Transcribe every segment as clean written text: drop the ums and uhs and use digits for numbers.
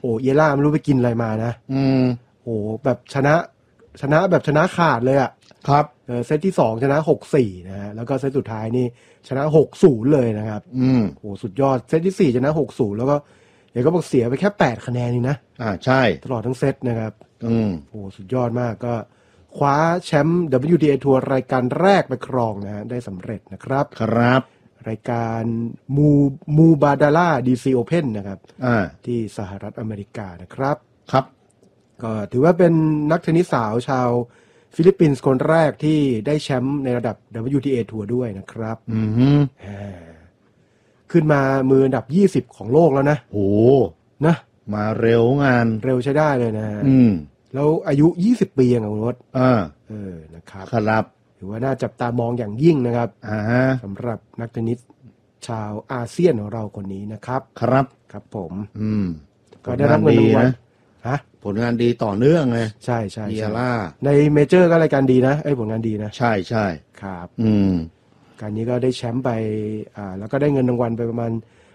โอ้เยล่าไม่รู้ไปกินอะไรมานะโอ้แบบชนะแบบชนะขาดเลยอ่ะครับเซตที่2ชนะ 6-4 นะฮะแล้วก็เซตสุดท้ายนี่ชนะ 6-0 เลยนะครับโอ้สุดยอดเซตที่4ชนะ 6-0 แล้วก็เดี๋ยวก็บอกเสียไปแค่8คะแนนเองนะใช่ตลอดทั้งเซตนะครับโอ้สุดยอดมากก็คว้าแชมป์ WTA ทัวร์รายการแรกไปครองนะฮะได้สำเร็จนะครับครับรายการมูบาดาล่าดีซีโอเพนนะครับที่สหรัฐอเมริกานะครับครับก็ถือว่าเป็นนักเทนนิสสาวชาวฟิลิปปินส์คนแรกที่ได้แชมป์ในระดับ WTA ทัวร์ด้วยนะครับขึ้นมามืออันดับ20ของโลกแล้วนะโอ้นะมาเร็วงานเร็วใช้ได้เลยนะแล้วอายุ20ปีเองคุณรถนะครับครับถือว่าน่าจับตามองอย่างยิ่งนะครับสำหรับนักเทนนิสชาวอาเซียนของเราคนนี้นะครับครับผมก็ได้รับเงินรางวัลผลงานดีต่อเนื่องไงใช่ใช่เยล่าในเมเจอร์ก็รายการดีนะผลงานดีนะใช่ใช่ครับการนี้ก็ได้แชมป์ไปแล้วก็ได้เงินรางวัลไปประมาณ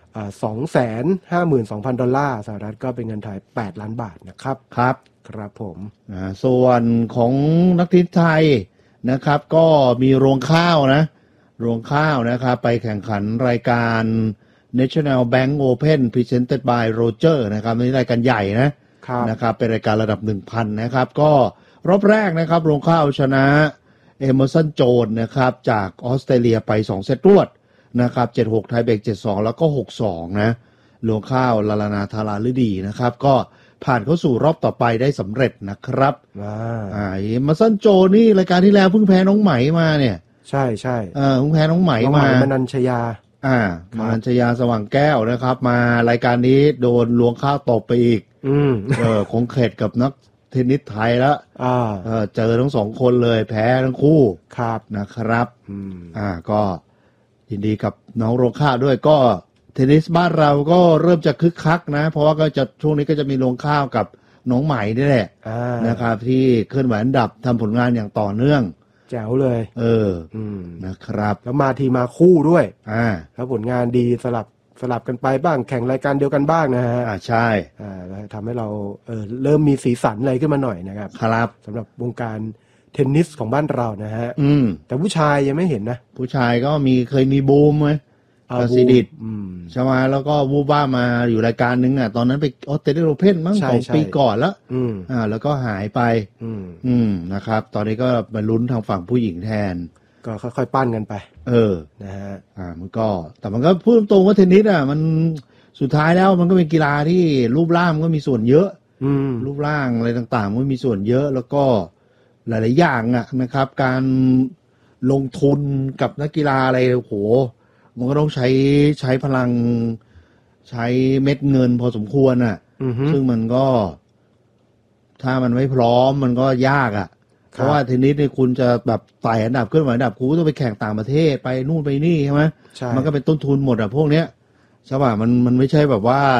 $252,000 สหรัฐก็เป็นเงินไทย8 ล้านบาทนะครับครับผมส่วนของนักเทนนิสไทยนะครับก็มีรวงข้าวนะครับไปแข่งขันรายการ National Bank Open Presented by Roger นะครับนี่รายการใหญ่นะครับเป็นรายการระดับ 1,000 นะครับก็รอบแรกนะครับรวงข้าวชนะเอเมอร์สันโจนนะครับจากออสเตรเลียไป2เซตรวดนะครับ 7-6 ไทยเบรก 7-2 แล้วก็ 6-2 นะรวงข้าวลาลานาธาราฤดีนะครับก็ผ่านเข้าสู่รอบต่อไปได้สำเร็จนะครับเอเมอร์สันโจนนี่รายการที่แล้วเพิ่งแพ้น้องไหมมาเนี่ยใช่ใช่เพิ่งแพ้น้องไหมมามนัญชยามานัญชยาสว่างแก้วนะครับมารายการนี้โดนรวงข้าวตบไปอีกคงเข็ดกับนักเทนนิสไทยแล้วเจอทั้ง2คนเลยแพ้ทั้งคู่นะครับก็ยินดีกับน้องรวงข้าวด้วยก็เทนนิสบ้านเราก็เริ่มจะคึกคักนะเพราะว่าก็จะช่วงนี้ก็จะมีรวงข้าวกับน้องใหม่นี่แหละนะครับที่เคลื่อนไหวอันดับทำผลงานอย่างต่อเนื่องแจ๋วเลยนะครับแล้วมาคู่ด้วยแล้วผลงานดีสลับกันไปบ้างแข่งรายการเดียวกันบ้างนะฮะใช่แล้วทำให้เราเริ่มมีสีสันอะไรขึ้นมาหน่อยนะครับสำหรับวงการเทนนิสของบ้านเรานะฮะแต่ผู้ชายยังไม่เห็นนะผู้ชายก็เคยมีบูมไหมกสิดิตใช่ไหมแล้วก็วูบ้ามาอยู่รายการนึงตอนนั้นไปออสเตรเลียโอเพ่นมั้ง2 ปีก่อนแล้วแล้วก็หายไปนะครับตอนนี้ก็มาลุ้นทางฝั่งผู้หญิงแทนก็ค่อยๆปั้นกันไปนะฮะมันก็พูดตรงๆว่าเทนนิสมันสุดท้ายแล้วมันก็เป็นกีฬาที่รูปร่างมันก็มีส่วนเยอะรูปร่างอะไรต่างๆมันมีส่วนเยอะแล้วก็หลายๆอย่างนะครับการลงทุนกับนักกีฬาอะไรโหมันก็ต้องใช้พลังใช้เม็ดเงินพอสมควรซึ่งมันก็ถ้ามันไม่พร้อมมันก็ยากเพราะว่าเทนนิสเนี่ยคุณจะแบบไต่อันดับขึ้นมาอันดับคุณต้องไปแข่งต่างประเทศไปนู่นไปนี่ใช่ไหมมันก็เป็นต้นทุนหมดพวกเนี้ยใช่ป่ะมันไม่ใช่แบบว่า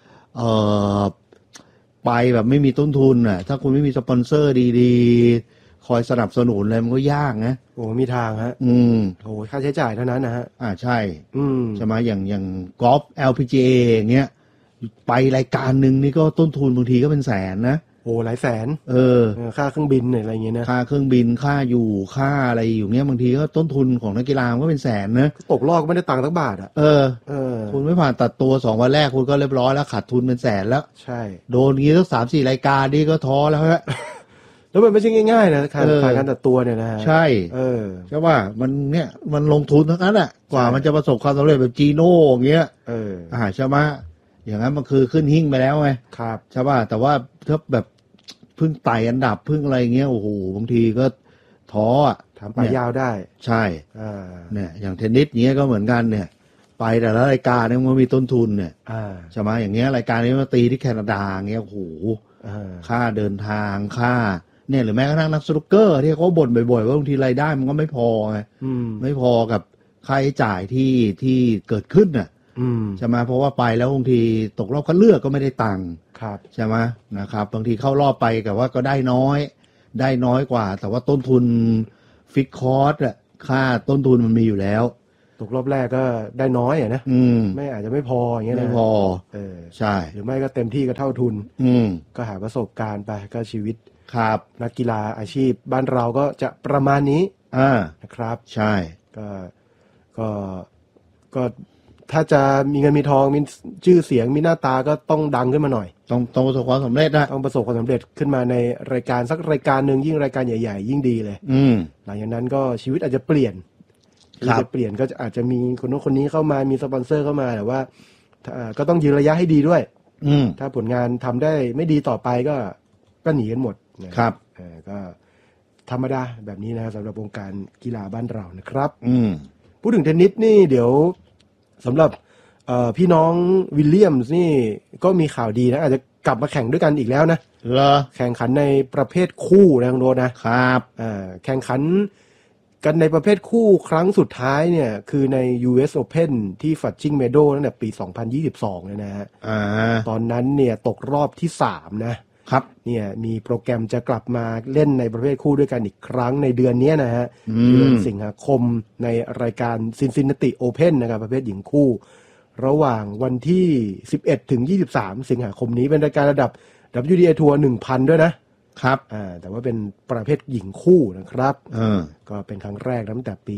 ไปแบบไม่มีต้นทุนถ้าคุณไม่มีสปอนเซอร์ดีๆคอยสนับสนุนอะไรมันก็ยากนะโอ้มีทางฮะโอ้ค่าใช้จ่ายเท่านั้นนะฮะใช่ใช่ไหมอย่างกอล์ฟ LPGA อย่างเงี้ยไปรายการหนึ่งนี่ก็ต้นทุนบางทีก็เป็นแสนนะโอ้หลายแสนค่าเครื่องบินอะไรเงี้ยนะค่าเครื่องบินค่าอยู่ค่าอะไรอยู่เงี้ยบางทีก็ต้นทุนของนักกีฬาก็เป็นแสนนะตกรอบไม่ได้ตังค์สักบาทคุณไม่ผ่านตัดตัว2 วันแรกคุณก็เรียบร้อยแล้วขาดทุนเป็นแสนแล้วใช่โดนงี้สัก 3-4 รายการนี่ก็ท้อแล้วฮะแล้วมันไม่ใช่ง่ายๆนะการตัดตัวเนี่ยนะใช่ใช่ว่ามันลงทุนทั้งนั้นกว่ามันจะประสบความสำเร็จแบบจีโน่อย่างเงี้ยใช่ไหมอย่างนั้นมันคือขึ้นหิ้งไปแล้วไงใช่ป่ะแต่ว่าถ้าแบบเพิ่งไต่อันดับเพิ่งอะไรเงี้ยโอ้โหบางทีก็ท้อทำไปยาวได้ใช่เนี่ยอย่างเทนนิสเงี้ยก็เหมือนกันเนี่ยไปแต่ละรายการเนี่ยมันมีต้นทุนเนี่ยใช่ไหมอย่างเงี้ยรายการนี้มาตีที่แคนาดาเงี้ยโอ้โหค่าเดินทางค่าเนี่ยหรือแม้กระทั่งนักสนุกเกอร์ที่เขาบ่นบ่อยๆว่าบางทีรายได้มันก็ไม่พอไงไม่พอกับค่าใช้จ่ายที่เกิดขึ้นใช่ไหมเพราะว่าไปแล้วบางทีตกรอบคัดเลือกก็ไม่ได้ตังค์ใช่ไหมนะครับบางทีเข้ารอบไปกับว่าก็ได้น้อยกว่าแต่ว่าต้นทุนฟิกคอร์สค่าต้นทุนมันมีอยู่แล้วตกรอบแรกก็ได้น้อยนะไม่อาจจะไม่พออย่างเงี้ยนะไม่พอใช่หรือไม่ก็เต็มที่ก็เท่าทุนก็หาประสบการณ์ไปก็ชีวิตครับนักกีฬาอาชีพบ้านเราก็จะประมาณนี้นะครับใช่ก็ถ้าจะมีเงินมีทองมีชื่อเสียงมีหน้าตาก็ต้องดังขึ้นมาหน่อยต้องประสบความสำเร็จนะต้องประสบความสำเร็จขึ้นมาในรายการสักรายการนึงยิ่งรายการใหญ่ๆยิ่งดีเลยหลังจากนั้นก็ชีวิตอาจจะเปลี่ยนจะเปลี่ยนก็อาจจะมีคนโน้นคนนี้เข้ามามีสปอนเซอร์เข้ามาแต่ว่าก็ต้องยืนระยะให้ดีด้วยถ้าผลงานทำได้ไม่ดีต่อไปก็หนีกันหมดนะครับก็ธรรมดาแบบนี้นะสำหรับวงการกีฬาบ้านเรานะครับพูดถึงเทนนิสนี่เดี๋ยวสำหรับพี่น้องวิลเลียมส์นี่ก็มีข่าวดีนะอาจจะกลับมาแข่งด้วยกันอีกแล้วนะเหรอแข่งขันในประเภทคู่นะคุณโรจน์นะครับแข่งขันกันในประเภทคู่ครั้งสุดท้ายเนี่ยคือใน US Open ที่Flushing Meadows ตั้งแต่ปี 2022เลยนะฮะตอนนั้นเนี่ยตกรอบที่3นะครับเนี่ยมีโปรแกรมจะกลับมาเล่นในประเภทคู่ด้วยกันอีกครั้งในเดือนนี้นะฮะเดือนสิงหาคมในรายการ Cincinnati Open นะครับประเภทหญิงคู่ระหว่างวันที่11ถึง23สิงหาคมนี้เป็นรายการระดับ WTA ทัวร์ 1,000 ด้วยนะครับแต่ว่าเป็นประเภทหญิงคู่นะครับก็เป็นครั้งแรกตั้งแต่ปี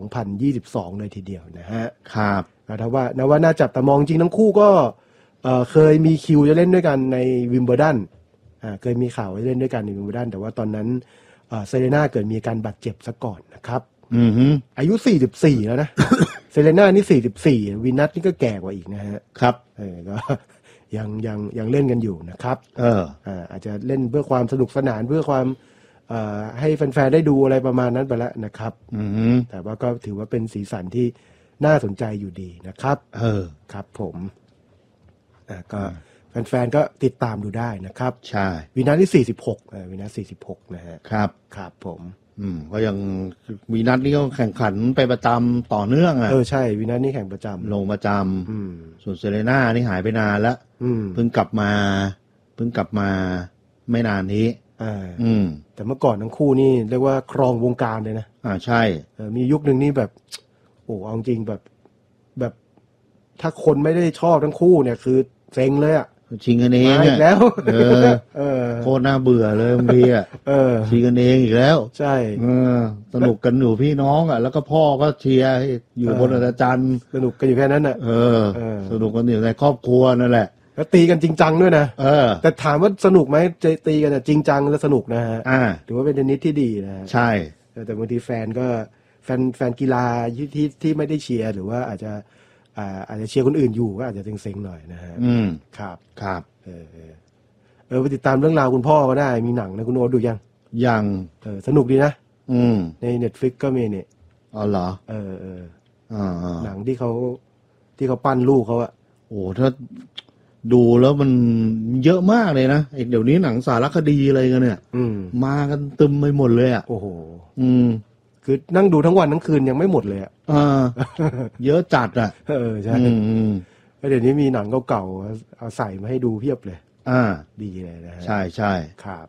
2022 เลยทีเดียวนะฮะครับแต่ว่าน่าจับตามองจริงทั้งคู่ก็เคยมีคิวจะเล่นด้วยกันในวิมเบิลดันเคยมีข่าวให้เล่นด้วยกันในวิมเบิลดันแต่ว่าตอนนั้นเซเรน่าเกิดมีอาการบาดเจ็บซะก่อนนะครับอายุ44แล้วนะ เซเรน่านี่44วินัทนี่ก็แก่กว่าอีกนะฮะครับก็ยังเล่นกันอยู่นะครับอาจจะเล่นเพื่อความสนุกสนานเพื่อความให้แฟนๆได้ดูอะไรประมาณนั้นไปแล้วนะครับแต่ว่าก็ถือว่าเป็นสีสันที่น่าสนใจอยู่ดีนะครับครับผมก็แฟนๆก็ติดตามดูได้นะครับใช่วินัทที่46วินัท46นะฮะครับครับผมก็ยังวินัทนี่ก็แข่งขันไปประจำต่อเนื่องใช่วินัทนี่แข่งประจำลงประจำส่วนเซเรน่านี่หายไปนานแล้วเพิ่งกลับมาไม่นานนี้แต่เมื่อก่อนทั้งคู่นี่เรียกว่าครองวงการเลยนะใช่มียุคนึงนี่แบบโอ้เอาจริงแบบถ้าคนไม่ได้ชอบทั้งคู่เนี่ยคือเซ็งเลยชิงกันเองอีกแล้วโคตรน่าเบื่อเลยบางทีชิงกันเองอีกแล้วใช่สนุกกันอยู่พี่น้องแล้วก็พ่อก็เชียร์อยู่บนอาจารย์สนุกกันอยู่แค่นั้นสนุกกันอยู่ในครอบครัวนั่นแหละแล้วตีกันจริงจังด้วยนะแต่ถามว่าสนุกไหมจะตีกันจริงจังและสนุกนะฮะถือว่าเป็นเทนนิสที่ดีนะใช่แต่บางทีแฟนกีฬาที่ไม่ได้เชียร์หรือว่าอาจจะเชียร์คนอื่นอยู่ก็อาจจะเซ็งๆหน่อยนะฮะครับไปติดตามเรื่องราวคุณพ่อก็ได้มีหนังนะคุณโอ๊ตดูยังสนุกดีนะใน Netflix ก็มีเนี่ยอ๋อเหรอหนังที่เขาปั้นลูกเขาโอ้ถ้าดูแล้วมันเยอะมากเลยนะเดี๋ยวนี้หนังสารคดีอะไรกันเนี่ยมากันตึมไปหมดเลยโอ้โหคือนั่งดูทั้งวันทั้งคืนยังไม่หมดเลยเยอะจัดใช่เดี๋ยวนี้มีหนังเก่าๆเอาใส่มาให้ดูเพียบเลยดีเลยนะใช่ใช่ครับ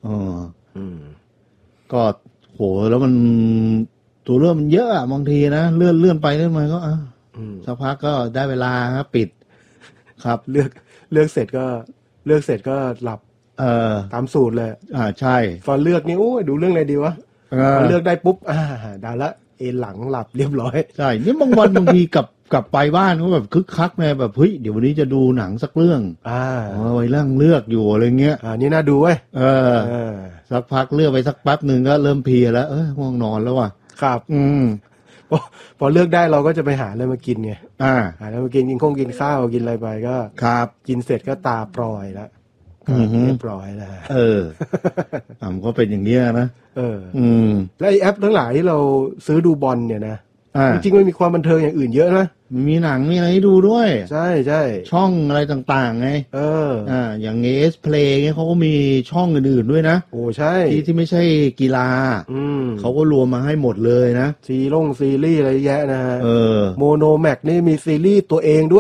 ก็โหแล้วมันตัวเรื่องมันเยอะบางทีนะเลื่อนไปเลื่อนมาก็สักพักก็ได้เวลาครับปิดครับเลือกเสร็จก็หลับตามสูตรเลยใช่ตอนเลือกนี่โอ้ยดูเรื่องอะไรดีวะพอเลือกได้ปุ๊บได้ละเอนหลังหลับเรียบร้อยใช่นี่บางวันบางทีกลับไปบ้านก็แบบคึกคักไงแบบเฮ้ยเดี๋ยววันนี้จะดูหนังสักเรื่องไว้เรื่องเลือกอยู่อะไรเงี้ยนี่น่าดูเว้ยสักพักเลือกไปสักแป๊บหนึ่งก็เริ่มเพลียแล้วง่วงนอนแล้วว่ะครับพอเลือกได้เราก็จะไปหาอะไรมากินไงหาอะไรมากินกินข้าวกินอะไรไปก็ครับกินเสร็จก็ตาปล่อยแล้วเรียบร้อยแล้วมันก็เป็นอย่างเงี้ยนะแล้วไอ้แอปทั้งหลายที่เราซื้อดูบอลเนี่ยนะจริงๆมันมีความบันเทิงอย่างอื่นเยอะนะมีหนังมีอะไรให้ดูด้วยใช่ช่องอะไรต่างๆไงอย่างเอสเพลย์เงี้ยเขาก็มีช่องอื่นๆด้วยนะโอ้ใช่ที่ไม่ใช่กีฬาเขาก็รวมมาให้หมดเลยนะซีรีส์อะไรแยะนะฮะโมโนแม็กนี่มีซีรีส์ตัวเองด้วย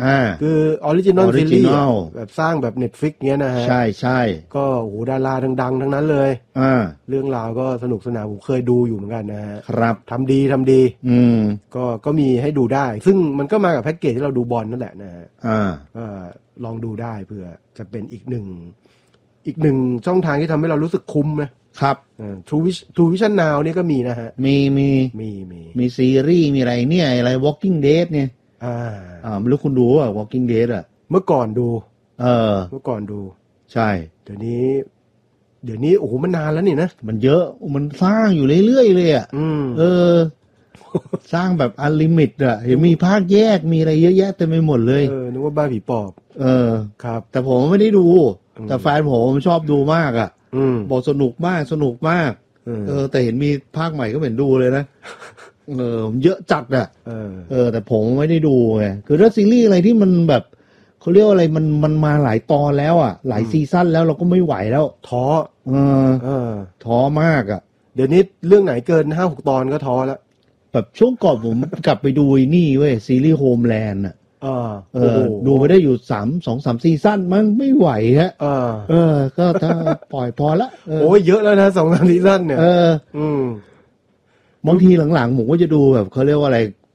คือออริจินอลซีรีส์ Original แบบสร้างแบบ Netflix เงี้ยนะฮะใช่ใช่ก็โหดาราดังๆทั้งนั้นเลยเรื่องราวก็สนุกสนานผมเคยดูอยู่เหมือนกันนะฮะครับทำดีก็มีให้ดูได้ซึ่งมันก็มากับแพ็กเกจที่เราดูบอลนั่นแหละนะฮะลองดูได้เพื่อจะเป็นอีกหนึ่งช่องทางที่ทำให้เรารู้สึกคุ้มนะครับTrue Vision Now นี่ก็มีนะฮะมีซีรีส์มีอะไรเนี่ยอะไร Walking Dead เนี่ยไม่รู้คุณดูอ่ะ Walking Dead อ่ะเมื่อก่อนดูเมื่อก่อนดูใช่เดี๋ยวนี้โอ้โหมันนานแล้วนี่นะมันเยอะมันสร้างอยู่เรื่อยๆเลยอ่ะสร้างแบบอันลิมิตอ่ะเห็นมีภาคแยกมีอะไรเยอะแยะเต็มไปหมดเลยนึกว่าบ้าผีปอบครับแต่ผมไม่ได้ดูแต่แฟนผมชอบดูมากอ่ะบอกสนุกมากแต่เห็นมีภาคใหม่ก็เหมือนดูเลยนะเยอะจัดอ่ะแต่ผมไม่ได้ดูไงคือถ้าซีรีส์อะไรที่มันแบบเขาเรียกอะไรมันมาหลายตอนแล้วอ่ะหลายซีซั่นแล้วเราก็ไม่ไหวแล้วท้อท้อมากอ่ะเดี๋ยวนี้เรื่องไหนเกิน 5-6 ตอนก็ท้อแล้วแบบช่วงก่อนผมกลับไปดูนี่เว้ยซีรีส์โฮมแลนด์อ่ะดูไปได้อยู่2-3ซีซั่นมันไม่ไหวฮะก็ถ้าปล่อยพอละโอ้ยเยอะแล้วนะ2-3ซีซั่นเนี่ยบางทีหลังๆผมก็จะดูแบบเขาเรียกว่าอะไร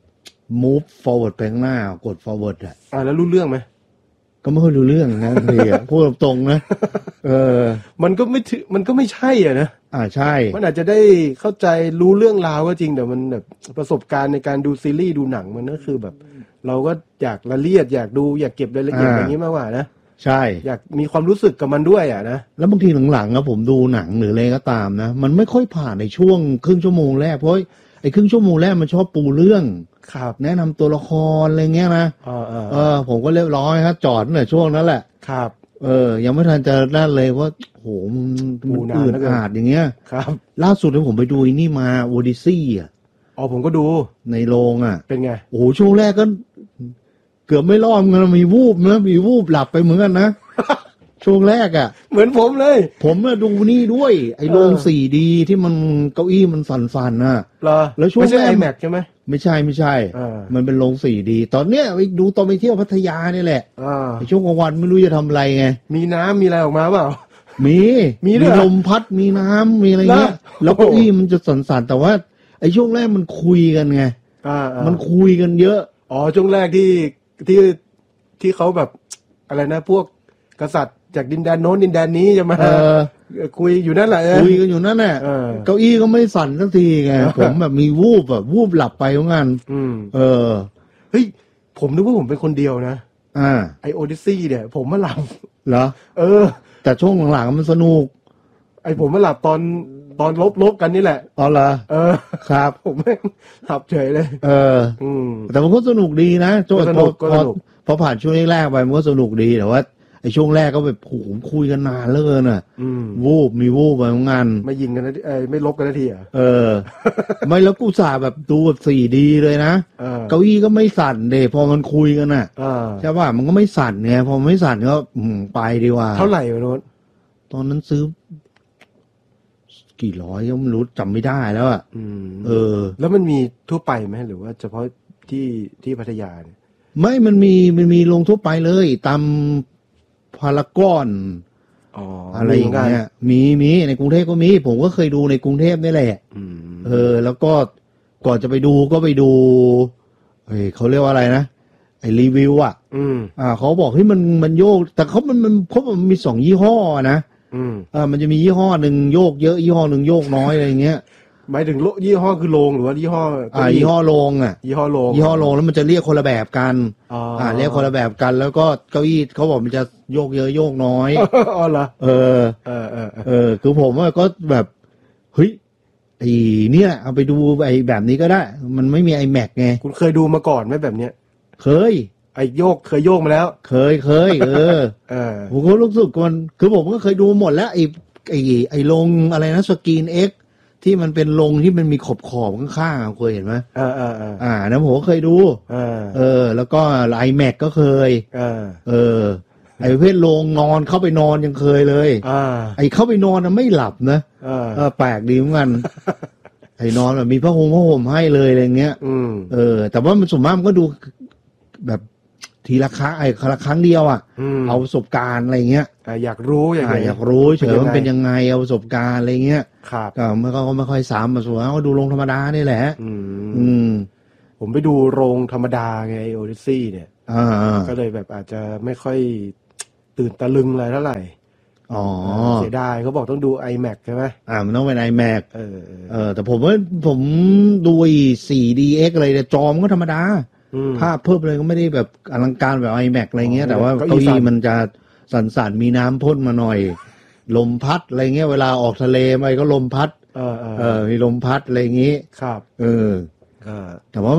move forward ไปข้างหน้ากด forward อ่ะแล้วรู้เรื่องไหมก็ไม่ค่อยรู้เรื่องนะทีพูดตรงๆนะมันก็ไม่ใช่อ่ะนะใช่มันอาจจะได้เข้าใจรู้เรื่องราวก็จริงแต่มันแบบประสบการณ์ในการดูซีรีส์ดูหนังมันก็คือแบบเราก็อยากละเอียดอยากดูอยากเก็บรายละเอียดอย่างนี้มากกว่านะใช่อยากมีความรู้สึกกับมันด้วยอ่ะนะแล้วบางทีหลังๆนะผมดูหนังหรืออะไรก็ตามนะมันไม่ค่อยผ่านในช่วงครึ่งชั่วโมงแรกเพราะไอ้ครึ่งชั่วโมงแรกมันชอบปูเรื่องแนะนำตัวละครอะไรเงี้ยนะผมก็เรียบร้อยครับจอดเนี่ยช่วงนั้นแหละครับยังไม่ทันจะนั่นเลยว่าโหมันอื่นอาจอย่างเงี้ยครับล่าสุดที่ผมไปดูนี่มาโอดิซี่อ่ะผมก็ดูในโรงอ่ะเป็นไงโอ้โหช่วงแรกก็เกือบไม่รอดมันมีวูบหลับไปเหมือนกันนะช่วงแรกอ่ะเหมือนผมเลยผมดูนี่ด้วยไอ้โรง 4D ที่มันเก้าอี้มันสั่นๆน่ะแล้วช่วงแรก IMAX ใช่ไหมไม่ใช่มันเป็นโรง 4D ตอนเนี้ยไปดูตอนไปเที่ยวพัทยานี่แหละในช่วงกลางวันไม่รู้จะทำอะไรไงมีน้ำมีอะไรออกมาเปล่ามีลมพัดมีน้ำมีอะไรเงี้ยแล้วเก้าอี้มันจะสั่นๆแต่ว่าไอ้ช่วงแรกมันคุยกันไงมันคุยกันเยอะช่วงแรกที่เขาแบบอะไรนะพวกกษัตริย์จากดินแดนโน้นดินแดนนี้จะมาคุยอยู่นั่นแหละคุยกันอยู่นั่นแหละเก้าอี้ก็ไม่สั่นสักทีไง ผมแบบมีวูบหลับไปเหมือนกันเฮ้ยผมนึกว่าผมเป็นคนเดียวนะไอโอดิซี่เนี่ยผมมาหลับเหรอแต่ช่วงหลังๆมันสนุกไอผมมาหลับตอนลบกันนี่แหละเหรอครับผมไม่หลับเฉยเลยแต่มันก็สนุกดีนะช่วงพอผ่านช่วงแรกไปมันก็สนุกดีแต่ว่าไอ้ช่วงแรกก็แบบโหคุยกันนานเหลือเกินอ่ะมีวูบไปงานไม่ยิงกันนะไม่ลบกันนาทีอ่ะไม่แล้วกูสาแบบดูแบบ 4D เลยนะเก้าอี้ก็ไม่สั่นเดพอมันคุยกันอ่ะใช่ป่ะมันก็ไม่สั่นไงพอไม่สั่นก็ไปดีกว่าเท่าไหร่วะโน้ตตอนนั้นซื้อกี่ร้อยก็ไม่รู้จำไม่ได้แล้วอ่ะแล้วมันมีทั่วไปไหมหรือว่าเฉพาะที่พัทยาเนี่ยไม่มันมีลงทั่วไปเลยตามพารากอนอะไรอย่างเงี้ยมีในกรุงเทพก็มีผมก็เคยดูในกรุงเทพนี่แหละแล้วก็ก่อนจะไปดูก็ไปดูเขาเรียกว่าอะไรนะไอ้รีวิวอ่ะเขาบอกให้มันโยกแต่เขามี2 ยี่ห้อนะมันจะมียี่ห้อหนึ่งโยกเยอะยี่ห้อหนึ่งโยกน้อยอะไรอย่างเงี้ยหมายถึงยี่ห้อคือโรงหรือว่ายี่ห้อยี่ห้อโรงอ่ะยี่ห้อโรงแล้วมันจะเรียกคนละแบบกันเรียกคนละแบบกันแล้วก็เก้าอี้เขาบอกมันจะโยกเยอะโยกน้อยเหรอคือผมก็แบบเฮ้ยไอ้เนี่ยเอาไปดูไอ้แบบนี้ก็ได้มันไม่มีไอแม็กไงคุณเคยดูมาก่อนไหมแบบเนี้ยเคยไอ้เคยโยกมาแล้วเคยผมก็รู้สึกมันคือผมก็เคยดูหมดแล้วไอ้ลงอะไรนะสกรีน Xที่มันเป็นลงที่มันมีขอบข้างๆเคยเห็นไหมนะผมก็เคยดูแล้วก็ไอแม็กก็เคยไอประเภทลงนอนเข้าไปนอนยังเคยเลยไอเข้าไปนอนน่ะไม่หลับนะแปลกดีเหมือนกันไอนอนแบบมีผ้าห่มให้เลยอะไรเงี้ยแต่ว่ามันส่วนมากมันก็ดูแบบทีละครั้งละครั้งเดียวอ่ะเอาประสบการณ์อะไรเงี้ยอยากรู้อยากรู้เฉยมันเป็นยังไงเอาประสบการณ์อะไรเงี้ยครับก็ไม่ค่อยซ้ำมาส่วนก็ดูลงธรรมดานี่แหละผมไปดูโรงธรรมดาไงโอดิซี่เนี่ยก็เลยแบบอาจจะไม่ค่อยตื่นตะลึงอะไรเท่าไหร่เสียดายเขาบอกต้องดู iMac ใช่ไหมมันต้องเป็น iMac แต่ผมดู4DX อะไรแต่จอมก็ธรรมดาภาพเพิ่มเลยก็ไม่ได้แบบอลังการแบบ iMac อะไรเงี้ยแต่ว่าเก้าอี้มันจะสั่นมีน้ำพ่นมาหน่อยลมพัดอะไรเงี้ยเวลาออกทะเลไปก็ลมพัดมีลมพัดอะไรอย่างงี้ครับแต่ว่า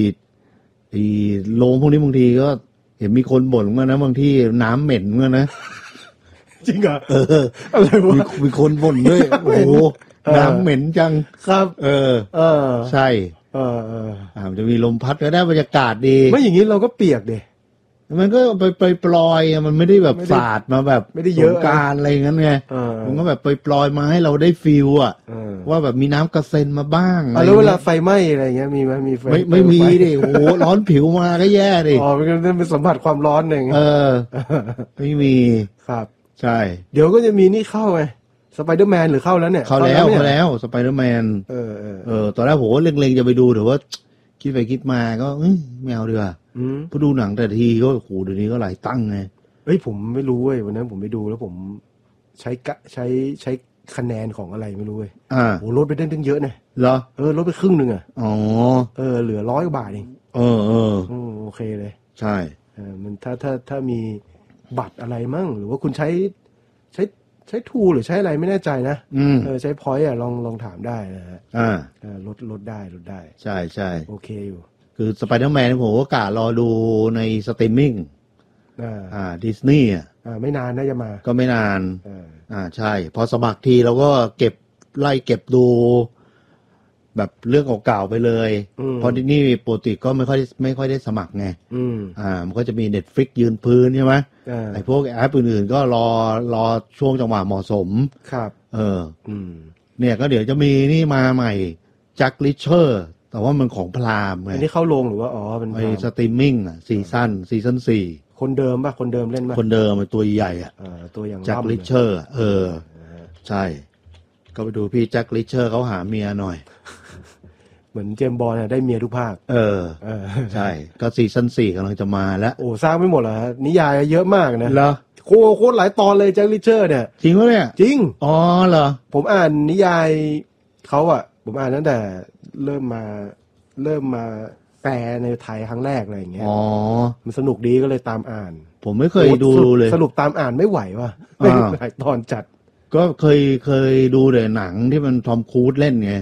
โรงพวกนี้บางทีก็เห็นมีคนบ่นเหมือนกันนะบางที่น้ำเหม็นเหมือนกันนะจริงเหรออะไรวะมีคนบ่นด้วยโอ้โหน้ำเหม็นจังครับใช่มันจะมีลมพัดก็ได้บรรยากาศดีไม่อย่างนี้เราก็เปียกดิมันก็ไปปลอยมันไม่ได้แบบสาดมาแบบไม่ได้เยอะการอะไรงั้นไงมันก็แบบไปปลอยมาให้เราได้ฟีลอ่ะว่าแบบมีน้ำกระเซ็นมาบ้างแล้วเวลาไฟไหม้อะไรเงี้ยมีไหมมีไฟไม่มีดิโอ้โหร้อนผิวมาก็แย่ดิเป็นสัมผัสความร้อนหนึ่งไม่มีครับใช่เดี๋ยวก็จะมีนี่เข้าไงสไปเดอร์แมนหรือเข้าแล้วเนี่ยเข้าแล้วสไปเดอร์แมนตอนแรกผมก็เล็งๆจะไปดูแต่ว่าคิดไปคิดมาก็ไม่เอาดีกว่าพอดูหนังแต่ทีก็โอ้โหเดี๋ยวนี้ก็หลายตั้งไงผมไม่รู้เว้ยวันนั้นผมไปดูแล้วผมใช้คะแนนของอะไรไม่รู้เว้ยโอ้ลดไปได้ตั้งเยอะนะเหรอลดไปครึ่งนึงอ่ะเหลือ100 กว่าบาทเองโอเคเลยใช่มันถ้ามีบัตรอะไรมั่งหรือว่าคุณใช้ทูหรือใช้อะไรไม่แน่ใจนะใช้พอยต์ลองถามได้นะฮะลดได้ใช่โอเคอยู่คือสไปเดอร์แมนผมก็กะรอดูในสตรีมมิ่งดิสนีย์ไม่นานน่าจะมาก็ไม่นานใช่พอสมัครทีเราก็เก็บดูแบบเรื่องเก่าๆไปเลยเพราะที่นี่ปกติก็ไม่ค่อยได้สมัครไงมันก็จะมี Netflix ยืนพื้นใช่ไหมไอ้พวกแอปอื่นๆก็รอช่วงจังหวะเหมาะสมครับเนี่ยก็เดี๋ยวจะมีนี่มาใหม่แจ็คลิเชอร์แต่ว่ามันของพรามไงอันนี้เข้าโรงหรือว่าเป็นไอ้สตรีมมิ่งซีซั่น4 คนเดิมป่ะคนเดิมเล่นป่ะคนเดิมตัวใหญ่ตัวอย่างแจ็คลิเชอร์ใช่ก็ไปดูพี่แจ็คลิเชอร์เขาหาเมียหน่อยเหมือนเจมส์บอนด์ได้เมียทุกภาคใช่ก็ซีซั่น4กำลังจะมาแล้วโอ้สร้างไม่หมดเหรอนิยายเยอะมากนะเหรอโคตรหลายตอนเลยแจ็คลิเชอร์เนี่ยจริงวะเนี่ยจริงเหรอผมอ่านนิยายเขาผมอ่านตั้งแต่เริ่มมาแปลในไทยครั้งแรกอะไรอย่างเงี้ยมันสนุกดีก็เลยตามอ่านผมไม่เคยดูเลยสรุปตามอ่านไม่ไหวว่ะหลายตอนจัดก็เคยดูแต่หนังที่มันทอมครูซเล่นไง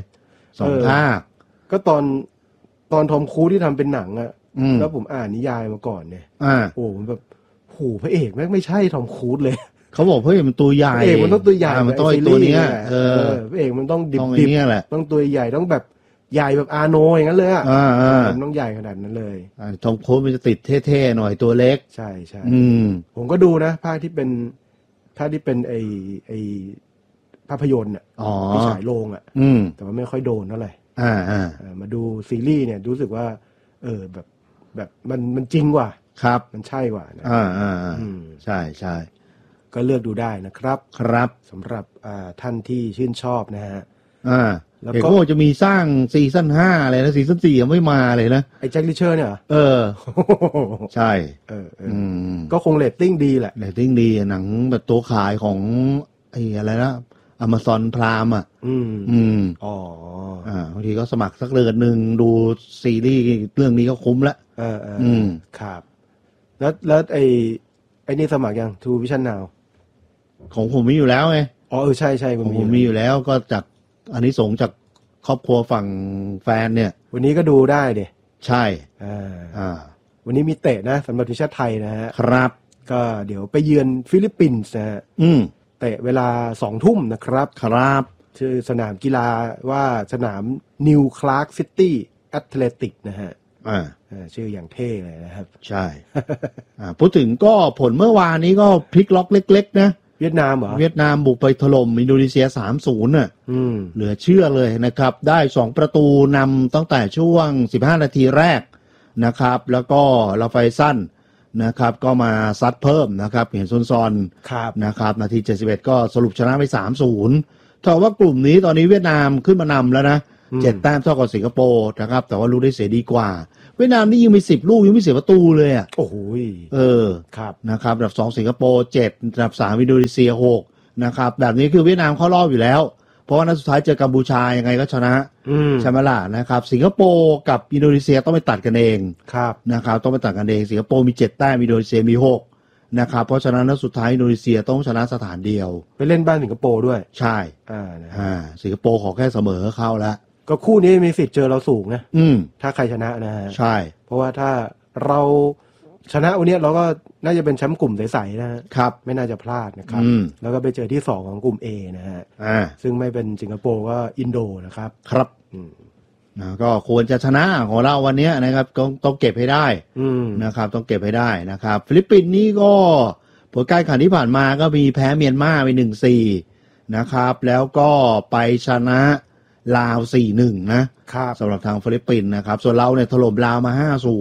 2 ภาคก็ตอนทอมครูซที่ทำเป็นหนังแล้วผมอ่านนิยายมาก่อนเนี่ยโอ้มันแบบโหพระเอกแม่งไม่ใช่ทอมครูซเลยเขาบอกพระเอกมันตัวใหญ่พระเอกมันต้องตัวใหญ่มันต้องตัวนี้พระเอกมันต้องดิบต้องตัวใหญ่ต้องแบบใหญ่แบบอาโนอย่างนั้นเลยมันต้องใหญ่ขนาดนั้นเลยทอมครูซมันจะติดเท่ๆหน่อยตัวเล็กใช่ผมก็ดูนะภาคที่เป็นไอภาพยนตร์ที่ฉายโรงแต่ว่าไม่ค่อยโดนเท่าไหร่มาดูซีรีส์เนี่ยรู้สึกว่าแบบมันจริงกว่าครับมันใช่กว่านะใช่ก็เลือกดูได้นะครับครับสำหรับท่านที่ชื่นชอบนะฮะแล้วก็จะมีสร้างซีซั่น5อะไรนะซีซั่น4ยังไม่มาเลยนะไอ้แจ็คลิเชอร์เนี่ยใช่ก็คงเรตติ้งดีแหละเรตติ้งดีหนังแบบตัวขายของไอ้อะไรนะAmazon Prime บางทีก็สมัครสักเดือนนึงดูซีรีส์เรื่องนี้ก็คุ้มละครับแล้วไอ้นี่สมัครยัง True Vision Now ของผมมีอยู่แล้วไงใช่ของผมมีอยู่แล้วก็จากอันนี้ส่งจากครอบครัวฝั่งแฟนเนี่ยวันนี้ก็ดูได้เด้ใช่วันนี้มีเตะนะสำหรับทีมชาติไทยนะฮะครับก็เดี๋ยวไปเยือนฟิลิปปินส์นะฮะเตะเวลา 20:00 นนะครับชื่อสนามกีฬาว่าสนามนิวคลาร์กซิตี้แอตเลติกนะฮะชื่ออย่างเท่เลยนะครับใช่พูดถึงก็ผลเมื่อวานนี้ก็พลิกล็อกเล็กๆนะเวียดนามเหรอเวียดนามบุกไปถล่มอินโดนีเซีย 3-0 น่ะเหลือเชื่อเลยนะครับได้2ประตูนำตั้งแต่ช่วง15นาทีแรกนะครับแล้วก็ลาไฟซันนะครับก็มาซัดเพิ่มนะครับเห็นซอนครับนะครับนาที71ก็สรุปชนะไป 3-0 ถ้าว่ากลุ่มนี้ตอนนี้เวียดนามขึ้นมานำแล้วนะ7 แต้มเท่ากับสิงคโปร์นะครับแต่ว่าลูกได้เสียดีกว่าเวียดนามนี่ยิงไป10 ลูกยังไม่เสียประตูเลยอ่ะโอ้โห ครับนะครับอันดับ2สิงคโปร์7อันดับ3อินโดนีเซีย6นะครับแบบนี้คือเวียดนามเข้ารอบอยู่แล้วเพราะว่านัดสุดท้ายเจอกัมพูชายังไงก็ชนะใช่ไหมล่ะนะครับสิงคโปร์กับอินโดนีเซียต้องไปตัดกันเองครับนะครับต้องไปตัดกันเองสิงคโปร์มี7 แต้มอินโดนีเซียมี6นะครับเพราะฉะนั้นนัดสุดท้ายอินโดนีเซียต้องชนะสถานเดียวไปเล่นบ้านสิงคโปร์ด้วยใช่นะฮะสิงคโปร์ขอแค่เสมอเข้าแล้วก็คู่นี้มีสิทธิ์เจอเราสูงนะอืมถ้าใครชนะนะฮะใช่เพราะว่าถ้าเราชนะวันนี้เราก็น่าจะเป็นแชมป์กลุ่มใสๆนะฮะครับไม่น่าจะพลาดนะครับ แล้วก็ไปเจอที่2ของกลุ่ม A นะฮะ ซึ่งไม่เป็นสิงคโปร์ก็อินโดนะครับครับก็ควรจะชนะของเราวันนี้นะครับต้องเก็บให้ได้นะครับต้องเก็บให้ได้นะครับฟิลิปปินส์นี่ก็ผลการแข่งขันที่ผ่านมาก็มีแพ้เมียนมาไป 1-4 นะครับแล้วก็ไปชนะลาว 4-1 นะครับสำหรับทางฟิลิปปินส์นะครับส่วนเราเนี่ยถล่มลาวมา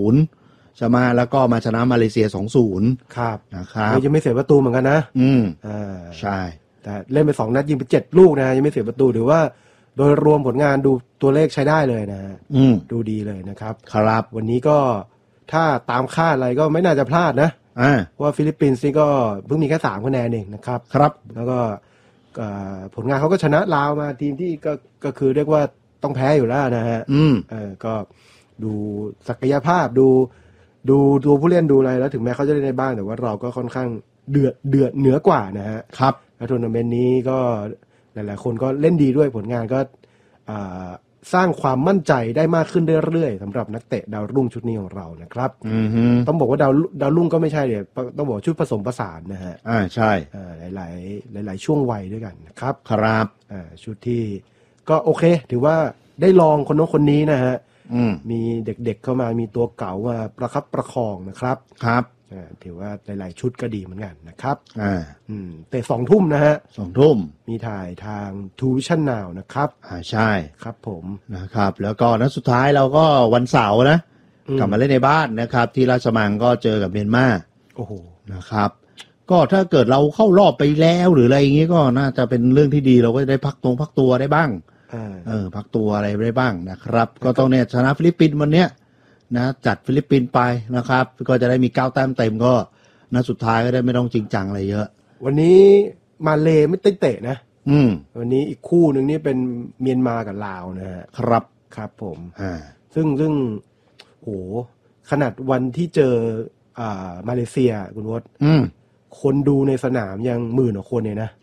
5-0 ใช่ไหมแล้วก็มาชนะมาเลเซีย 2-0 ครับนะครับยังไม่เสียประตูเหมือนกันนะใช่แต่เล่นไป2 นัดยิงไป7 ลูกนะยังไม่เสียประตูถือว่าโดยรวมผลงานดูตัวเลขใช้ได้เลยนะดูดีเลยนะครับครับวันนี้ก็ถ้าตามคาดอะไรก็ไม่น่าจะพลาดนะเพราะว่าฟิลิปปินส์นี่ก็เพิ่งมีแค่3 คะแนนเองนะครับครับแล้วก็ผลงานเขาก็ชนะลาวมาทีมที่ก็คือเรียกว่าต้องแพ้อยู่แล้วนะฮะก็ดูศักยภาพดูผู้เล่นดูอะไรแล้วถึงแม้เขาจะเล่นในบ้านแต่ว่าเราก็ค่อนข้างเดือดเหนือกว่านะฮะครับแล้วทัวร์นาเมนต์นี้ก็หลายๆคนก็เล่นดีด้วยผลงานก็สร้างความมั่นใจได้มากขึ้นเรื่อยๆสำหรับนักเตะดาวรุ่งชุดนี้ของเรานะครับต้องบอกว่าดาวรุ่งก็ไม่ใช่เดี๋ยวต้องบอกชุดผสมผสานนะฮะใช่หลายช่วงวัยด้วยกันนะครับครับชุดที่ก็โอเคถือว่าได้ลองคนโน้นคนนี้นะฮะมีเด็กๆเข้ามามีตัวเก่ามาประคับประคองนะครับครับถือว่าหลายๆชุดก็ดีเหมือนกันนะครับแต่2 ทุ่มนะฮะ 2 ทุ่มมีถ่ายทาง True Vision Now นะครับใช่ครับผมนะครับแล้วก็นัดสุดท้ายเราก็วันเสาร์นะกลับมาเล่นในบ้านนะครับที่ราชมังก็เจอกับเมียนมาโอ้โหนะครับก็ถ้าเกิดเราเข้ารอบไปแล้วหรืออะไรอย่างงี้ก็น่าจะเป็นเรื่องที่ดีเราก็จะได้พักตัวได้บ้างพักตัวอะไรได้บ้างนะครับก็ต้องเนี่ยชนะฟิลิปปินส์วันเนี้ยนะจัดฟิลิปปินส์ไปนะครับก็จะได้มี9 แต้มเต็มก็นัดสุดท้ายก็ได้ไม่ต้องจริงจังอะไรเยอะวันนี้มาเลไม่เตะนะวันนี้อีกคู่หนึ่งนี่เป็นเมียนมากับลาวนะฮะครับผมซึ่งโหขนาดวันที่เจอมาเลเซียคุณวศคนดูในสนามยัง10,000 กว่าคนเลยนะ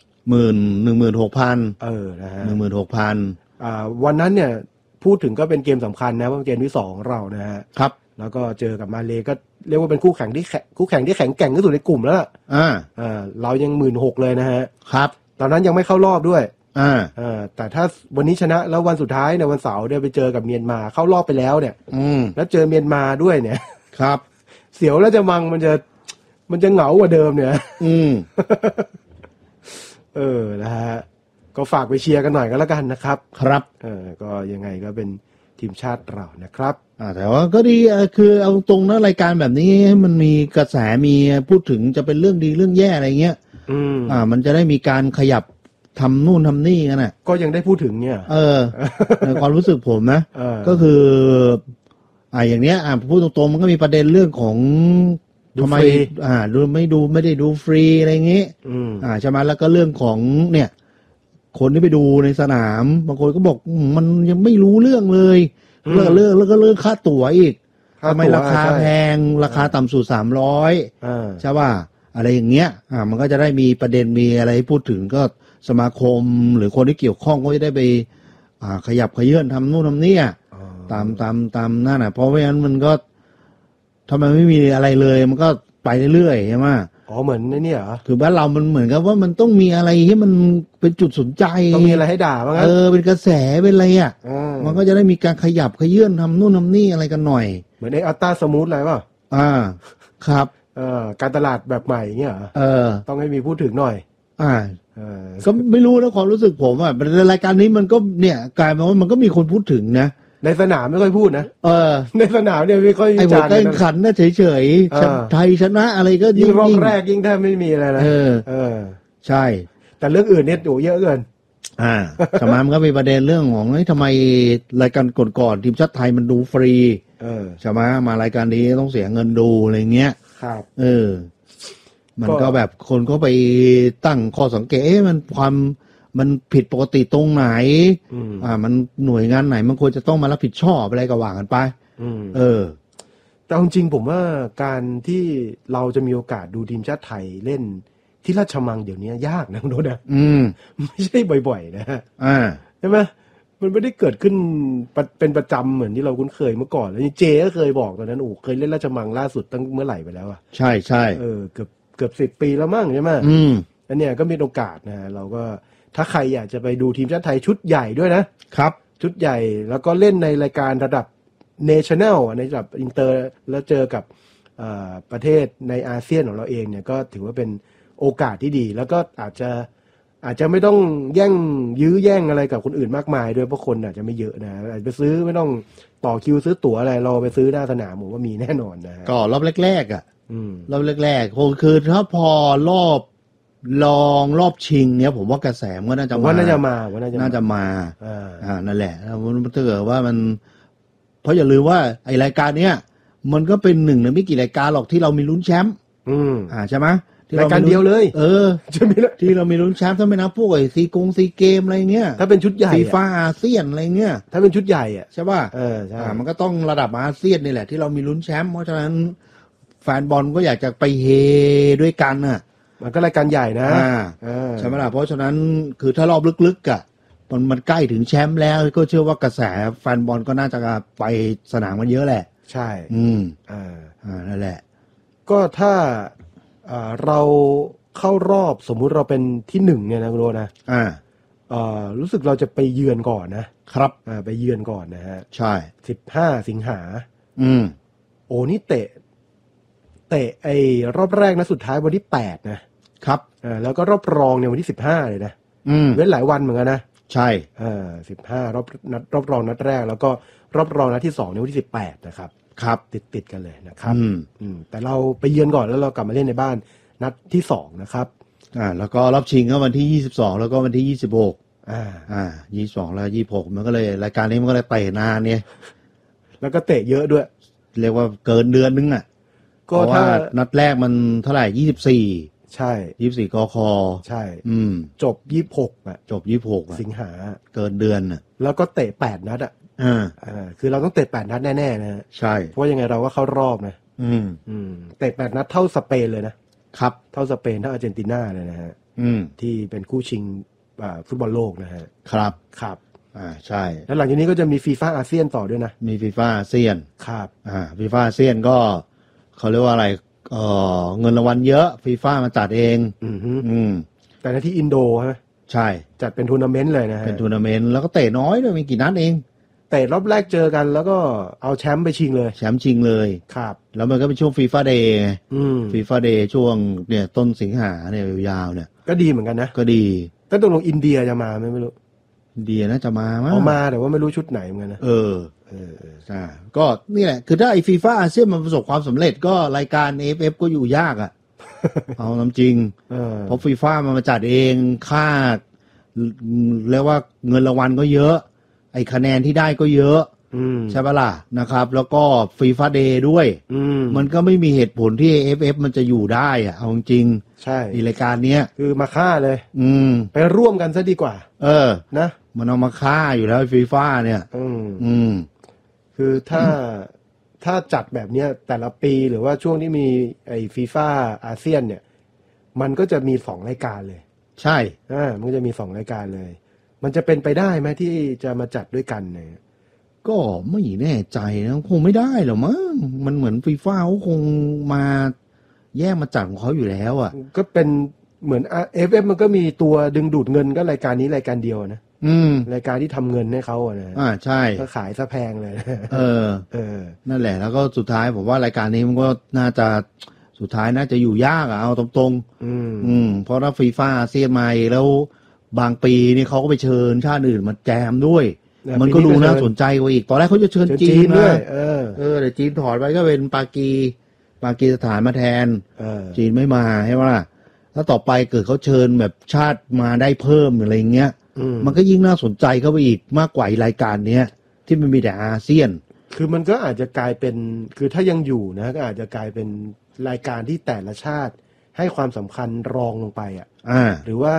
16,000 นะฮะ 16,000 วันนั้นเนี่ยพูดถึงก็เป็นเกมสำคัญนะเพราะเกมที่2ของเรานะฮะครับแล้วก็เจอกับมาเลก็เรียกว่าเป็นคู่แข่งที่แข็งแกร่งที่สุดในกลุ่มแล้วเรายัง16,000เลยนะฮะครับตอนนั้นยังไม่เข้ารอบด้วยแต่ถ้าวันนี้ชนะแล้ววันสุดท้ายในวันเสาร์เนี่ยไปเจอกับเมียนมาเข้ารอบไปแล้วเนี่ยแล้วเจอเมียนมาด้วยเนี่ยครับเสียวแล้วจะมันจะเหงากว่าเดิมเนี่ยนะฮะก็ฝากไปเชียร์กันหน่อยก็แล้วกันนะครับครับก็ยังไงก็เป็นทีมชาติเรานะครับแต่ว่าก็ดีคือเอาตรงนะรายการแบบนี้มันมีกระแสมีพูดถึงจะเป็นเรื่องดีเรื่องแย่อะไรเงี้ยมันจะได้มีการขยับทำนู่นทำนี่กันนะก็ยังได้พูดถึงเนี่ยในความรู้สึกผมนะก็คืออย่างเนี้ยพูดตรงๆมันก็มีประเด็นเรื่องของทำไมไม่ได้ดูฟรีอะไรเงี้ยใช่ไหมแล้วก็เรื่องของเนี่ยคนที่ไปดูในสนามบางคนก็บอกมันยังไม่รู้เรื่องเลยแล้วก็เรื่องค่าตั๋วอีกทำไมราคาแพงราคาต่ำสุด300ใช่ป่ะอะไรอย่างเงี้ยมันก็จะได้มีประเด็นมีอะไรพูดถึงก็สมาคมหรือคนที่เกี่ยวข้องก็จะได้ไปขยับขยื่นทำนู่นทำนี่ตามนั่นน่ะเพราะไม่งั้นมันก็ทำไมไม่มีอะไรเลยมันก็ไปเรื่อยๆใช่ไหมเหมือนนี่เหรอคือบ้านเรามันเหมือนกับว่ามันต้องมีอะไรที่มันเป็นจุดสนใจต้องมีอะไรให้ด่าบ้างเป็นกระแสเป็นอะไรมันก็จะได้มีการขยับขยื่นทำนู่นทำนี่อะไรกันหน่อยเหมือนไอ้อัลต้าสมูทอะไรป่ะครับการตลาดแบบใหม่เงี้ยต้องให้มีพูดถึงหน่อยก็ไม่รู้นะความรู้สึกผมในรายการนี้มันก็เนี่ยกลายมาว่ามันก็มีคนพูดถึงนะในสนามไม่ค่อยพูดนะ ในสนามเนี่ยไม่ค่อยไอ้หัวแข่งขันน่ะเฉยๆไทยชนะอะไรก็ยิ่งรอบแรกยิ่งแทบไม่มีอะไรนะใช่แต่เรื่องอื่นเนี่ยโอ้เยอะเกินสมัยมันก็มีประเด็นเรื่องของทำไมรายการก่อนทีมชาติไทยมันดูฟรีใช่ไหมมารายการนี้ต้องเสียเงินดูอะไรเงี้ยครับมันก็แบบคนก็ไปตั้งข้อสังเกตมันผิดปกติตรงไหนมันหน่วยงานไหนมันควรจะต้องมารับผิดชอบอะไรก็ว่ากันไปแต่จริงๆผมว่าการที่เราจะมีโอกาสดูทีมชาติไทยเล่นที่ราชมังเดี๋ยวนี้ยากนะโน้ตนะไม่ใช่บ่อยๆนะใช่ไหมมันไม่ได้เกิดขึ้นเป็นประจำเหมือนที่เราคุ้นเคยเมื่อก่อนแล้วเจก็เคยบอกตอนนั้นเคยเล่นราชมังล่าสุดตั้งเมื่อไหร่ไปแล้วอ่ะใช่ใช่เกือบ10 ปีแล้วมั้งใช่ไหมแล้วเนี่ยก็มีโอกาสนะเราก็ถ้าใครอยากจะไปดูทีมชาติไทยชุดใหญ่ด้วยนะครับชุดใหญ่แล้วก็เล่นในรายการระดับเนชั่นแนลในระดับอินเตอร์แล้วเจอกับประเทศในอาเซียนของเราเองเนี่ยก็ถือว่าเป็นโอกาสที่ดีแล้วก็อาจจะไม่ต้องยื้อแย่งอะไรกับคนอื่นมากมายด้วยเพราะคนอาจจะไม่เยอะนะอาจจะไปซื้อไม่ต้องต่อคิวซื้อตั๋วอะไรเราไปซื้อหน้าสนามผมว่ามีแน่นอนนะก็รอบแรกๆอ่ะรอบแรกๆคือถ้าพอรอบลองรอบชิงเนี้ยผมว่ากระแสมันน่าจะมาน่าจะมานั่นแหละมันเกิดว่ามันเพราะอย่าลืมว่าไอรายการเนี้ยมันก็เป็นหนึ่งในไม่กี่รายการหรอกที่เรามีลุ้นแชมป์ใช่ไหมรายการเดียวเลยจะมีที่เรามีลุ้นแชมป์ถ้าไม่นับพวกไอ้ซีเกมอะไรเงี้ยถ้าเป็นชุดใหญ่ฟีฟ่าอาเซียนอะไรเงี้ยถ้าเป็นชุดใหญ่อ่ะใช่ป่ะใช่มันก็ต้องระดับอาเซียนนี่แหละที่เรามีลุ้นแชมป์เพราะฉะนั้นแฟนบอลก็อยากจะไปเฮด้วยกันน่ะมันก็รายการใหญ่นะใช่ไหมล่ะเพราะฉะนั้นคือถ้ารอบลึกๆอ่ะมันใกล้ถึงแชมป์แล้วก็เชื่อว่ากระแสแฟนบอลก็น่าจะไปสนามกันเยอะแหละใช่นั่นแหละก็ถ้าเราเข้ารอบสมมุติเราเป็นที่1เนี่ยนะคุณโรนะรู้สึกเราจะไปเยือนก่อนนะครับไปเยือนก่อนนะฮะใช่ 15 สิงหาโอ้นี่เตะไอ้รอบแรกนะสุดท้ายวันที่8นะครับแล้วก็รอบรองเนี่ยวันที่15เลยนะเว้นหลายวันเหมือนกันนะใช่ 15รอบรองนัดแรกแล้วก็รอบรองนัดที่2ในวันที่18นะครับครับติดกันเลยนะครับแต่เราไปเยือนก่อนแล้วเรากลับมาเล่นในบ้านนัดที่2นะครับแล้วก็รอบชิงก็วันที่22แล้วก็วันที่2622แล้ว26มันก็เลยรายการนี้มันก็เลยเตะนานเนี่ยแล้วก็เตะเยอะด้วยเรียกว่าเกินเดือนนึงอ่ะก็ถ้านัดแรกมันเท่าไหร่24 ใช่ 24กคใช่จบ26อ่ะจบ26 สิงหาเกินเดือนอ่ะแล้วก็เตะ8นัดอ่ะคือเราต้องเตะ8นัดแน่ๆนะใช่เพราะยังไงเราก็เข้ารอบนะเตะ8นัดเท่าสเปนเลยนะครับเท่าสเปนเท่าอาร์เจนตินาเลยนะฮะที่เป็นคู่ชิงฟุตบอลโลกนะฮะครับใช่แล้วหลังจากนี้ก็จะมีฟีฟ่าอาเซียนต่อด้วยนะมีฟีฟ่าอาเซียนครับฟีฟ่าอาเซียนก็เขาเรียกว่าอะไรเงินรางวัลเยอะฟีฟ่ามาจัดเองแต่ในที่อินโดฮะใช่จัดเป็นทัวร์นาเมนต์เลยนะฮะเป็นทัวร์นาเมนต์แล้วก็เตะน้อยด้วยมีกี่นัดเองเตะรอบแรกเจอกันแล้วก็เอาแชมป์ไปชิงเลยแชมป์ชิงเลยครับแล้วมันก็เป็นช่วงฟีฟ่าเดย์ฟีฟ่าเดย์ช่วงเนี่ยต้นสิงหาเนี่ยยาวๆเนี่ยก็ดีเหมือนกันนะก็ดีแต่ตกลงอินเดียจะมาไหมไม่รู้อินเดียน่าจะมามั้งมาแต่ว่าไม่รู้ชุดไหนเหมือนกันนะใช่ก็นี่แหละคือถ้าไอ้ฟีฟ่าอาเซียนมันประสบความสำเร็จก็รายการ AFF ก็อยู่ยากอ่ะเอาน้ำจริงเพราะฟีฟ่ามันมาจัดเองค่าเรียกว่าเงินรางวัลก็เยอะไอ้คะแนนที่ได้ก็เยอะใช่ปะล่ะนะครับแล้วก็ฟีฟ่าเดย์ด้วยมันก็ไม่มีเหตุผลที่ AFF มันจะอยู่ได้อ่ะเอาจริงใช่รายการเนี้ยคือมาฆ่าเลยไปร่วมกันซะดีกว่านะมันเอามาฆ่าอยู่แล้วฟีฟ่าเนี่ยคือถ้าจัดแบบเนี้ยแต่ละปีหรือว่าช่วงที่มีไอ้ฟีฟ่าอาเซียนเนี่ยมันก็จะมี2รายการเลยใช่มันก็จะมี2รายการเลยมันจะเป็นไปได้ไหมที่จะมาจัดด้วยกันเนี่ยก็ไม่แน่ใจนะคงไม่ได้หรอกมั้งมันเหมือนฟีฟ่าเขาคงมาแยกมาจัดของเขาอยู่แล้วอ่ะก็เป็นเหมือน AFF มันก็มีตัวดึงดูดเงินก็รายการนี้รายการเดียวนะรายการที่ทำเงินให้เขาอ่ะนะใช่ก็ขายซะแพงเลยนั่นแหละแล้วก็สุดท้ายผมว่ารายการนี้มันก็น่าจะสุดท้ายน่าจะอยู่ยากอ่ะเอาตรงๆเพราะถ้าฟีฟ่าอาเซียนมาแล้วบางปีนี่เขาก็ไปเชิญชาติอื่นมาแจมด้วยมันก็ดูน่าสนใจกว่าอีกตอนแรกเขาจะเชิญจีนด้นะวยแต่จีนถอดไปก็เป็นปากีสถานมาแทนจีนไม่มาใช่ไหมล่ะถ้าต่อไปเกิดเขาเชิญแบบชาติมาได้เพิ่มอะไรเงี้ยมันก็ยิ่งน่าสนใจเข้าไปอีกมากกว่ารายการเนี้ยที่มันมีแต่อาเซียนคือมันก็อาจจะกลายเป็นคือถ้ายังอยู่นะก็อาจจะกลายเป็นรายการที่แต่ละชาติให้ความสำคัญรองลงไปหรือว่า